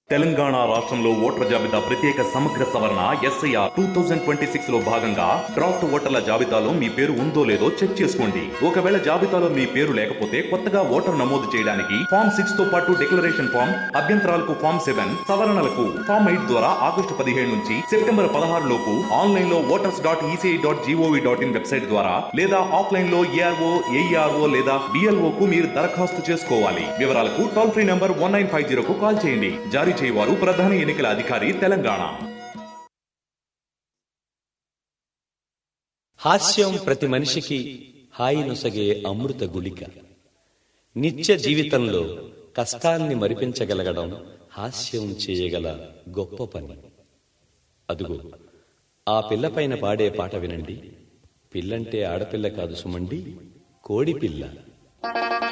తెలంగాణ రాష్ట్రంలో ఓటర్ల జాబితా ప్రత్యేక సమగ్ర సవరణ ఎస్ఐఆర్ 2026 లో భాగంగా డ్రాఫ్ట్ ఓటర్ల జాబితాలో మీ పేరు ఉందో లేదో చెక్ చేసుకోండి. ఒకవేళ జాబితాలో మీ పేరు లేకపోతే కొత్తగా ఓటర్ నమోదు చేయడానికి ఫామ్ 6 తో పాటు డిక్లరేషన్ ఫామ్, అభ్యంతరాలకు ఫామ్ 7, సవరణలకు ఫామ్ 8 ద్వారా ఆగస్టు 17 నుంచి సెప్టెంబర్ 16 లోపు ఆన్లైన్ లో voters.eci.gov.in వెబ్సైట్ ద్వారా లేదా ఆఫ్లైన్ లో ఏఆర్ఓ, ఏఈఆర్ఓ లేదా బిఎల్ఓ కు మీరు దరఖాస్తు చేసుకోవాలి. వివరాలకు టోల్ ఫ్రీ నంబర్ 1950 కు కాల్ చేయండి. జారీ చేయవారు ప్రధాన ఎన్నికల అధికారి తెలంగాణ. హాస్యం ప్రతి మనిషికి హాయి నొసగే అమృత గుళిక. నిత్య జీవితంలో కష్టాన్ని మరిపించగలగడం హాస్యం చేయగల గొప్ప పని. అదుగో ఆ పిల్లపైన పాడే పాట వినండి. పిల్లంటే ఆడపిల్ల కాదు సుమండి, కోడి పిల్ల.